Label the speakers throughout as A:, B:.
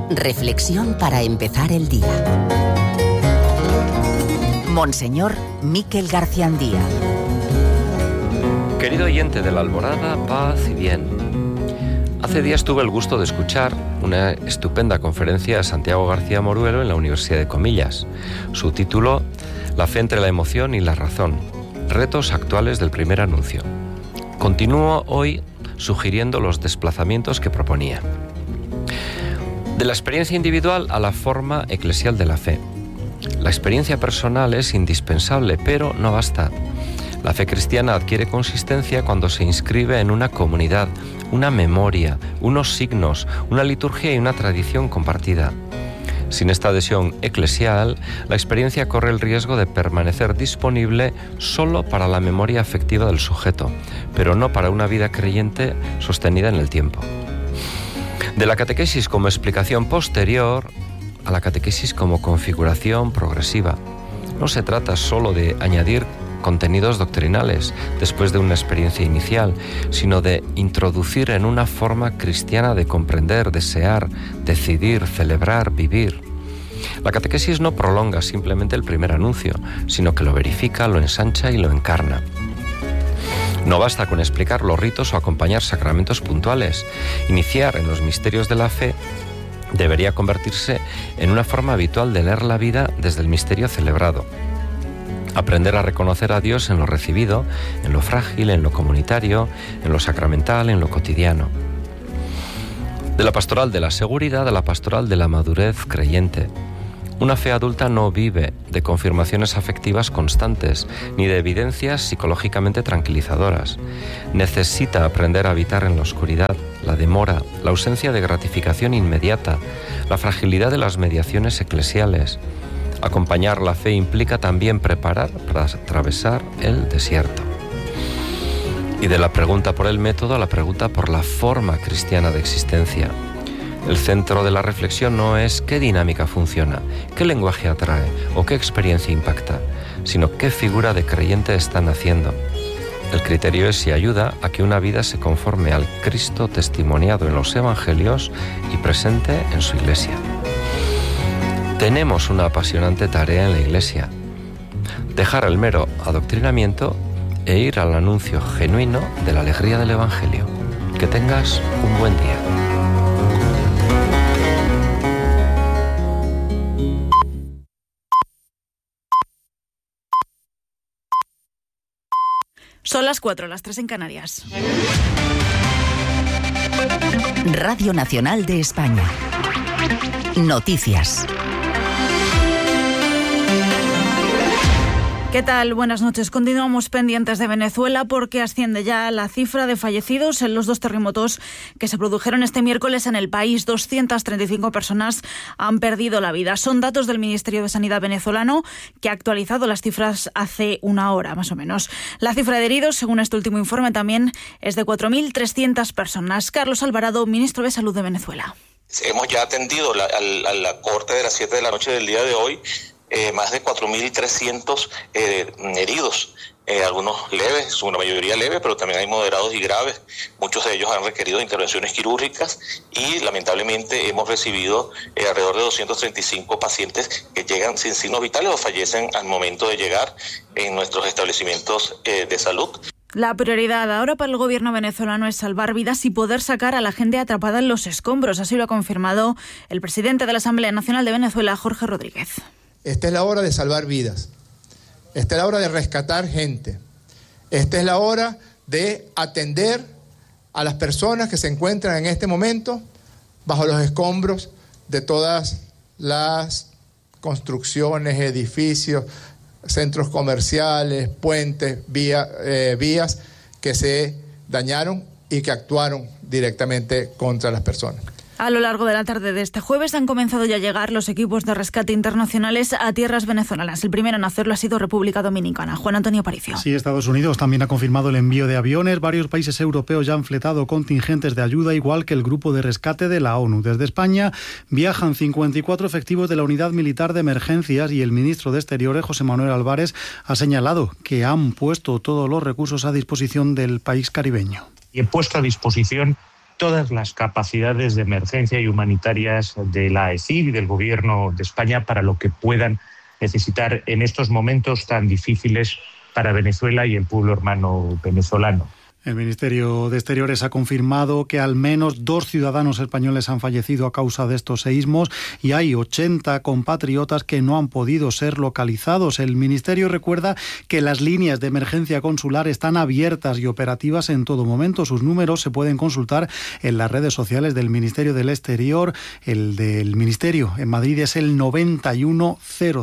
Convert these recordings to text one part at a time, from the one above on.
A: Reflexión para empezar el día. Monseñor Miquel Garciandía.
B: Querido oyente de La Alborada, paz y bien. Hace días tuve el gusto de escuchar una estupenda conferencia de Santiago García Moruelo en la Universidad de Comillas. Su título, La fe entre la emoción y la razón. Retos actuales del primer anuncio. Continúo hoy sugiriendo los desplazamientos que proponía. De la experiencia individual a la forma eclesial de la fe. La experiencia personal es indispensable, pero no basta. La fe cristiana adquiere consistencia cuando se inscribe en una comunidad, una memoria, unos signos, una liturgia y una tradición compartida. Sin esta adhesión eclesial, la experiencia corre el riesgo de permanecer disponible solo para la memoria afectiva del sujeto, pero no para una vida creyente sostenida en el tiempo. De la catequesis como explicación posterior a la catequesis como configuración progresiva. No se trata solo de añadir contenidos doctrinales después de una experiencia inicial, sino de introducir en una forma cristiana de comprender, desear, decidir, celebrar, vivir. La catequesis no prolonga simplemente el primer anuncio, sino que lo verifica, lo ensancha y lo encarna. No basta con explicar los ritos o acompañar sacramentos puntuales. Iniciar en los misterios de la fe debería convertirse en una forma habitual de leer la vida desde el misterio celebrado. Aprender a reconocer a Dios en lo recibido, en lo frágil, en lo comunitario, en lo sacramental, en lo cotidiano. De la pastoral de la seguridad a la pastoral de la madurez creyente. Una fe adulta no vive de confirmaciones afectivas constantes, ni de evidencias psicológicamente tranquilizadoras. Necesita aprender a habitar en la oscuridad, la demora, la ausencia de gratificación inmediata, la fragilidad de las mediaciones eclesiales. Acompañar la fe implica también preparar para atravesar el desierto. Y de la pregunta por el método a la pregunta por la forma cristiana de existencia. El centro de la reflexión no es qué dinámica funciona, qué lenguaje atrae o qué experiencia impacta, sino qué figura de creyente están haciendo. El criterio es si ayuda a que una vida se conforme al Cristo testimoniado en los evangelios y presente en su iglesia. Tenemos una apasionante tarea en la iglesia: dejar el mero adoctrinamiento e ir al anuncio genuino de la alegría del evangelio. Que tengas un buen día.
C: Son las 4, las 3 en Canarias.
A: Radio Nacional de España. Noticias.
C: ¿Qué tal? Buenas noches. Continuamos pendientes de Venezuela porque asciende ya la cifra de fallecidos en los 2 terremotos que se produjeron este miércoles en el país. 235 personas han perdido la vida. Son datos del Ministerio de Sanidad venezolano, que ha actualizado las cifras hace una hora, más o menos. La cifra de heridos, según este último informe, también es de 4.300 personas. Carlos Alvarado, ministro de Salud de Venezuela.
D: Hemos ya atendido a la corte de las 7 de la noche del día de hoy. Más de 4.300 heridos, algunos leves, una mayoría leve, pero también hay moderados y graves. Muchos de ellos han requerido intervenciones quirúrgicas y lamentablemente hemos recibido alrededor de 235 pacientes que llegan sin signos vitales o fallecen al momento de llegar en nuestros establecimientos de salud.
C: La prioridad ahora para el gobierno venezolano es salvar vidas y poder sacar a la gente atrapada en los escombros. Así lo ha confirmado el presidente de la Asamblea Nacional de Venezuela, Jorge Rodríguez.
E: Esta es la hora de salvar vidas, esta es la hora de rescatar gente, esta es la hora de atender a las personas que se encuentran en este momento bajo los escombros de todas las construcciones, edificios, centros comerciales, puentes, vías que se dañaron y que actuaron directamente contra las personas.
C: A lo largo de la tarde de este jueves han comenzado ya a llegar los equipos de rescate internacionales a tierras venezolanas. El primero en hacerlo ha sido República Dominicana. Juan Antonio Aparicio.
F: Sí, Estados Unidos también ha confirmado el envío de aviones. Varios países europeos ya han fletado contingentes de ayuda, igual que el grupo de rescate de la ONU. Desde España viajan 54 efectivos de la Unidad Militar de Emergencias y el ministro de Exteriores, José Manuel Álvarez, ha señalado que han puesto todos los recursos a disposición del país caribeño.
G: Y he puesto a disposición todas las capacidades de emergencia y humanitarias de la AECID y del Gobierno de España para lo que puedan necesitar en estos momentos tan difíciles para Venezuela y el pueblo hermano venezolano.
F: El Ministerio de Exteriores ha confirmado que al menos 2 ciudadanos españoles han fallecido a causa de estos seísmos y hay 80 compatriotas que no han podido ser localizados. El Ministerio recuerda que las líneas de emergencia consular están abiertas y operativas en todo momento. Sus números se pueden consultar en las redes sociales del Ministerio del Exterior. El del Ministerio en Madrid es el 91 000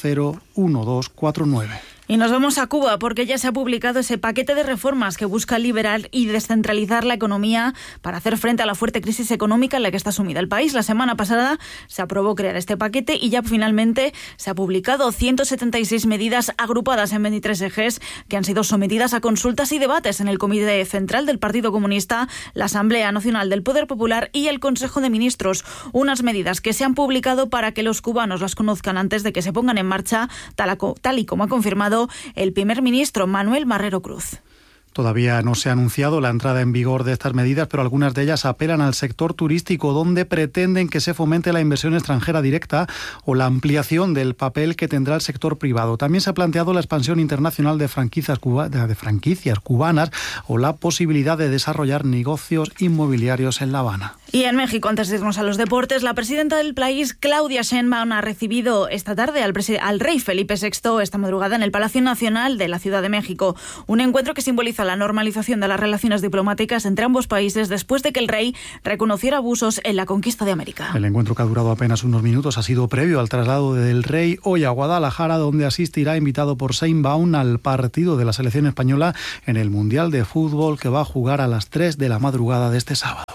F: 1249.
C: Y nos vamos a Cuba porque ya se ha publicado ese paquete de reformas que busca liberar y descentralizar la economía para hacer frente a la fuerte crisis económica en la que está sumida el país. La semana pasada se aprobó crear este paquete y ya finalmente se ha publicado 176 medidas agrupadas en 23 ejes que han sido sometidas a consultas y debates en el Comité Central del Partido Comunista, la Asamblea Nacional del Poder Popular y el Consejo de Ministros. Unas medidas que se han publicado para que los cubanos las conozcan antes de que se pongan en marcha, tal y como ha confirmado el primer ministro Manuel Marrero Cruz.
F: Todavía no se ha anunciado la entrada en vigor de estas medidas, pero algunas de ellas apelan al sector turístico, donde pretenden que se fomente la inversión extranjera directa o la ampliación del papel que tendrá el sector privado. También se ha planteado la expansión internacional de franquicias cubanas o la posibilidad de desarrollar negocios inmobiliarios en La Habana.
C: Y en México, antes de irnos a los deportes, la presidenta del país, Claudia Sheinbaum, ha recibido esta tarde al rey Felipe VI esta madrugada en el Palacio Nacional de la Ciudad de México. Un encuentro que simboliza la normalización de las relaciones diplomáticas entre ambos países después de que el rey reconociera abusos en la conquista de América.
F: El encuentro, que ha durado apenas unos minutos, ha sido previo al traslado del rey hoy a Guadalajara, donde asistirá, invitado por Sheinbaum, al partido de la selección española en el Mundial de Fútbol que va a jugar a las 3 de la madrugada de este sábado.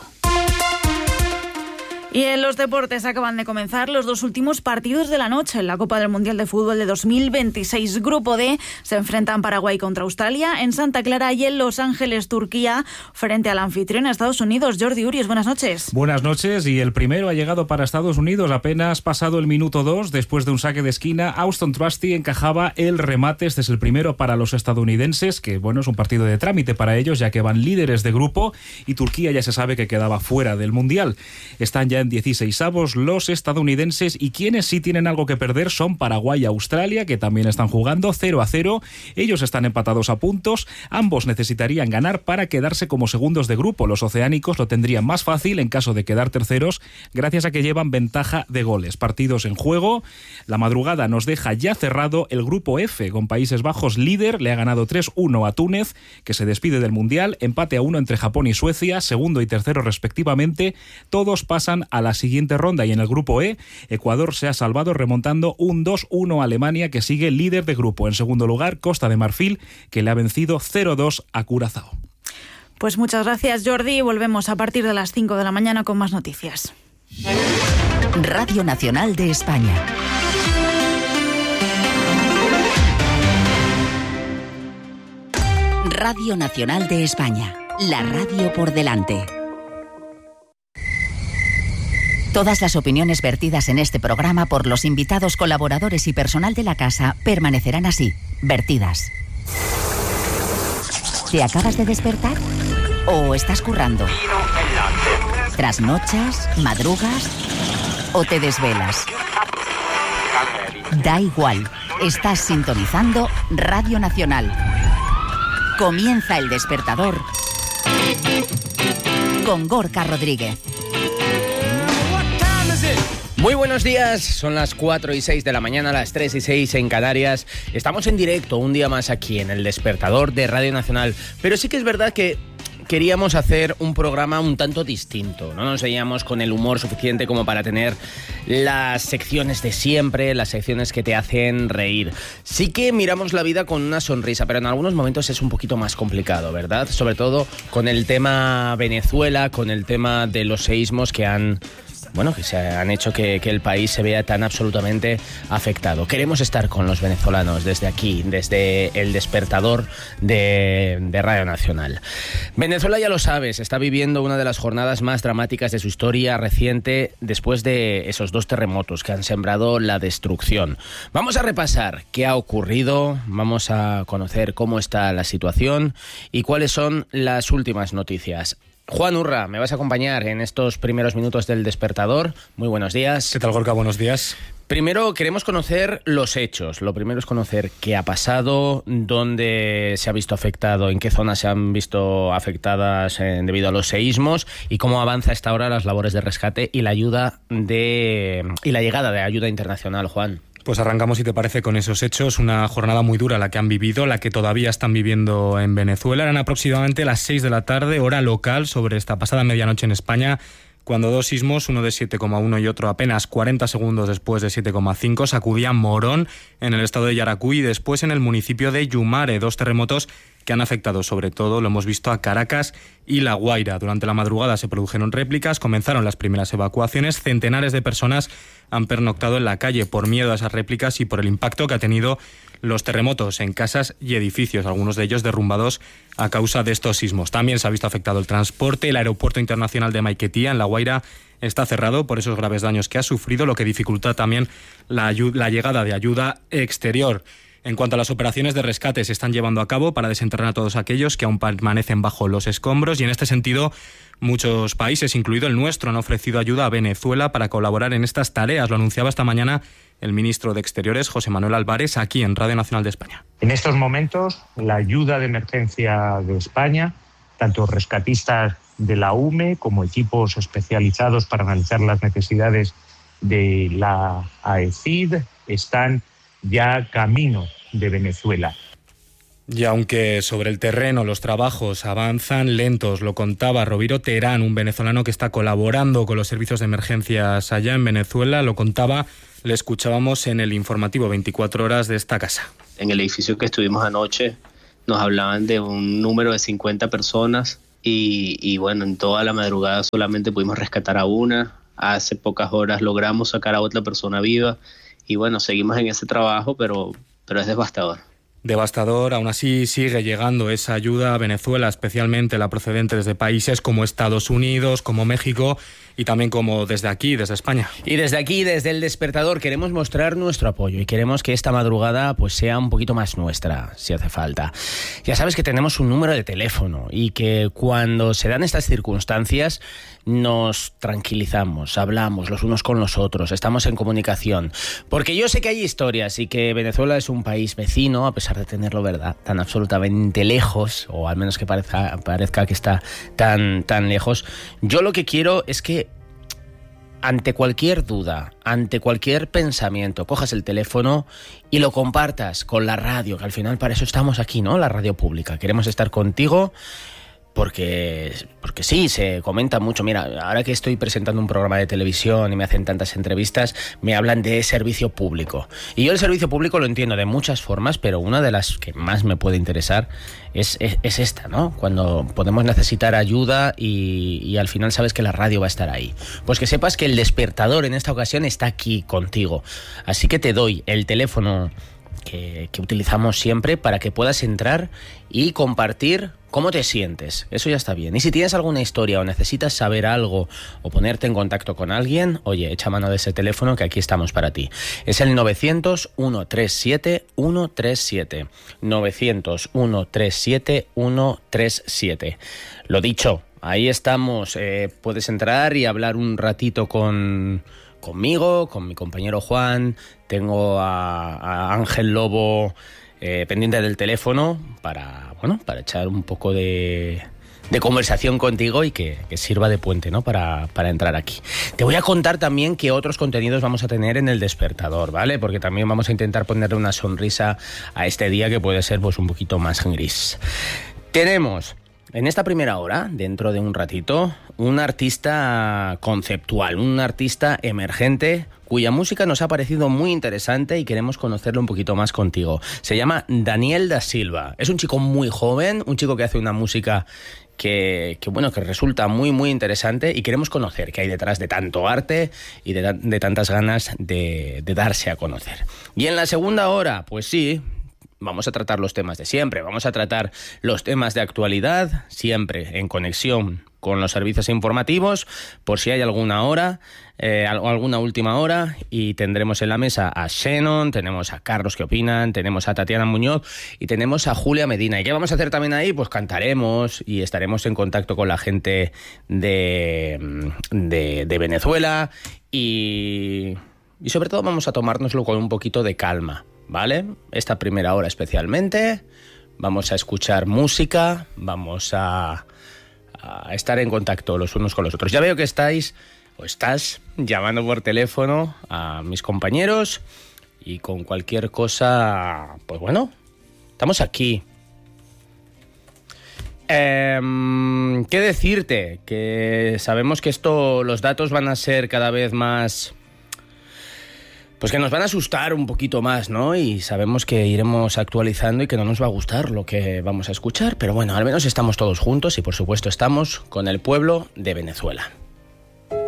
C: Y en los deportes acaban de comenzar los 2 últimos partidos de la noche en la Copa del Mundial de Fútbol de 2026. Grupo D se enfrentan Paraguay contra Australia en Santa Clara y en Los Ángeles, Turquía, frente al anfitrión Estados Unidos. Jordi Urias, buenas noches.
H: Buenas noches, y el primero ha llegado para Estados Unidos apenas pasado el minuto 2, después de un saque de esquina. Auston Trusty encajaba el remate. Este es el primero para los estadounidenses, que bueno, es un partido de trámite para ellos, ya que van líderes de grupo, y Turquía ya se sabe que quedaba fuera del Mundial. Están ya en 16avos los estadounidenses, y quienes sí tienen algo que perder son Paraguay y Australia, que también están jugando 0-0. Ellos están empatados a puntos. Ambos necesitarían ganar para quedarse como segundos de grupo. Los oceánicos lo tendrían más fácil en caso de quedar terceros, gracias a que llevan ventaja de goles. Partidos en juego. La madrugada nos deja ya cerrado el grupo F, con Países Bajos líder. Le ha ganado 3-1 a Túnez, que se despide del Mundial. Empate a 1 entre Japón y Suecia, segundo y tercero respectivamente. Todos pasan a la siguiente ronda. Y en el grupo E, Ecuador se ha salvado remontando un 2-1 a Alemania, que sigue líder de grupo. En segundo lugar, Costa de Marfil, que le ha vencido 0-2 a Curazao.
C: Pues muchas gracias, Jordi. Volvemos a partir de las 5 de la mañana con más noticias.
A: Radio Nacional de España. Radio Nacional de España. La radio por delante. Todas las opiniones vertidas en este programa por los invitados, colaboradores y personal de la casa permanecerán así, vertidas. ¿Te acabas de despertar? ¿O estás currando? ¿Trasnochas? ¿Madrugas? ¿O te desvelas? Da igual, estás sintonizando Radio Nacional. Comienza El Despertador con Gorka Rodríguez.
I: Muy buenos días, son las 4:06 de la mañana, las 3:06 en Canarias. Estamos en directo un día más aquí en El Despertador de Radio Nacional, pero sí que es verdad que queríamos hacer un programa un tanto distinto. No nos veíamos con el humor suficiente como para tener las secciones de siempre, las secciones que te hacen reír. Sí que miramos la vida con una sonrisa, pero en algunos momentos es un poquito más complicado, ¿verdad? Sobre todo con el tema Venezuela, con el tema de los seísmos que se han hecho que el país se vea tan absolutamente afectado. Queremos estar con los venezolanos desde aquí, desde El Despertador de Radio Nacional. Venezuela, ya lo sabes, está viviendo una de las jornadas más dramáticas de su historia reciente, después de esos 2 terremotos que han sembrado la destrucción. Vamos a repasar qué ha ocurrido, vamos a conocer cómo está la situación y cuáles son las últimas noticias. Juan Urra, me vas a acompañar en estos primeros minutos del Despertador. Muy buenos días.
J: ¿Qué tal, Gorka? Buenos días.
I: Primero queremos conocer los hechos. Lo primero es conocer qué ha pasado, dónde se ha visto afectado, en qué zonas se han visto afectadas debido a los seísmos y cómo avanza hasta ahora las labores de rescate y la llegada de ayuda internacional, Juan.
J: Pues arrancamos, si te parece, con esos hechos. Una jornada muy dura la que han vivido, la que todavía están viviendo en Venezuela. Eran aproximadamente las 6 de la tarde, hora local, sobre esta pasada medianoche en España, cuando dos sismos, uno de 7,1 y otro apenas 40 segundos después de 7,5, sacudían Morón, en el estado de Yaracuy, y después en el municipio de Yumare, dos terremotos que han afectado sobre todo, lo hemos visto, a Caracas y La Guaira. Durante la madrugada se produjeron réplicas, comenzaron las primeras evacuaciones, centenares de personas han pernoctado en la calle por miedo a esas réplicas y por el impacto que ha tenido los terremotos en casas y edificios, algunos de ellos derrumbados a causa de estos sismos. También se ha visto afectado el transporte. El aeropuerto internacional de Maiquetía, en La Guaira, está cerrado por esos graves daños que ha sufrido, lo que dificulta también la llegada de ayuda exterior. En cuanto a las operaciones de rescate, se están llevando a cabo para desenterrar a todos aquellos que aún permanecen bajo los escombros, y en este sentido muchos países, incluido el nuestro, han ofrecido ayuda a Venezuela para colaborar en estas tareas. Lo anunciaba esta mañana el ministro de Exteriores, José Manuel Álvarez, aquí en Radio Nacional de España.
G: En estos momentos, la ayuda de emergencia de España, tanto rescatistas de la UME como equipos especializados para analizar las necesidades de la AECID, están ya camino de Venezuela.
J: Y aunque sobre el terreno los trabajos avanzan lentos, lo contaba Roviro Terán, un venezolano que está colaborando con los servicios de emergencias allá en Venezuela, lo contaba, le escuchábamos en el informativo 24 horas de esta casa.
K: En el edificio que estuvimos anoche nos hablaban de un número de 50 personas y bueno, en toda la madrugada solamente pudimos rescatar a una. Hace pocas horas logramos sacar a otra persona viva. Y bueno, seguimos en ese trabajo, pero es devastador.
J: Devastador, aún así sigue llegando esa ayuda a Venezuela, especialmente la procedente desde países como Estados Unidos, como México y también como desde aquí, desde España.
I: Y desde aquí, desde el Despertador, queremos mostrar nuestro apoyo y queremos que esta madrugada pues sea un poquito más nuestra, si hace falta. Ya sabes que tenemos un número de teléfono y que cuando se dan estas circunstancias nos tranquilizamos, hablamos los unos con los otros, estamos en comunicación. Porque yo sé que hay historias y que Venezuela es un país vecino, a pesar de tenerlo, ¿verdad?, tan absolutamente lejos, o al menos que parezca que está tan lejos. Yo lo que quiero es que ante cualquier duda, ante cualquier pensamiento, cojas el teléfono y lo compartas con la radio, que al final para eso estamos aquí, ¿no? La radio pública. Queremos estar contigo porque sí, se comenta mucho. Mira, ahora que estoy presentando un programa de televisión y me hacen tantas entrevistas, me hablan de servicio público. Y yo el servicio público lo entiendo de muchas formas, pero una de las que más me puede interesar es esta, ¿no? Cuando podemos necesitar ayuda y al final sabes que la radio va a estar ahí. Pues que sepas que el Despertador en esta ocasión está aquí contigo. Así que te doy el teléfono que utilizamos siempre para que puedas entrar y compartir cómo te sientes. Eso ya está bien. Y si tienes alguna historia o necesitas saber algo o ponerte en contacto con alguien, oye, echa mano de ese teléfono que aquí estamos para ti. Es el 900-137-137. 900-137-137. Lo dicho, ahí estamos. Puedes entrar y hablar un ratito conmigo, con mi compañero Juan. Tengo a Ángel Lobo pendiente del teléfono para echar un poco de conversación contigo y que sirva de puente, ¿no?, para entrar aquí. Te voy a contar también qué otros contenidos vamos a tener en el Despertador, ¿vale? Porque también vamos a intentar ponerle una sonrisa a este día que puede ser pues un poquito más gris. Tenemos en esta primera hora, dentro de un ratito, un artista conceptual, un artista emergente cuya música nos ha parecido muy interesante y queremos conocerlo un poquito más contigo. Se llama Daniel da Silva. Es un chico muy joven, un chico que hace una música que resulta muy, muy interesante y queremos conocer qué hay detrás de tanto arte y de tantas ganas de darse a conocer. Y en la segunda hora, pues sí, vamos a tratar los temas de siempre, vamos a tratar los temas de actualidad, siempre en conexión con los servicios informativos, por si hay alguna hora, alguna última hora, y tendremos en la mesa a Shannon, tenemos a Carlos que opinan, tenemos a Tatiana Muñoz y tenemos a Julia Medina. ¿Y qué vamos a hacer también ahí? Pues cantaremos y estaremos en contacto con la gente de Venezuela y sobre todo vamos a tomárnoslo con un poquito de calma, ¿vale? Esta primera hora especialmente, vamos a escuchar música, vamos a estar en contacto los unos con los otros. Ya veo que estás llamando por teléfono a mis compañeros y con cualquier cosa, pues bueno, estamos aquí. ¿Qué decirte? Que sabemos que los datos van a ser cada vez más... Pues que nos van a asustar un poquito más, ¿no? Y sabemos que iremos actualizando y que no nos va a gustar lo que vamos a escuchar, pero bueno, al menos estamos todos juntos y por supuesto estamos con el pueblo de Venezuela.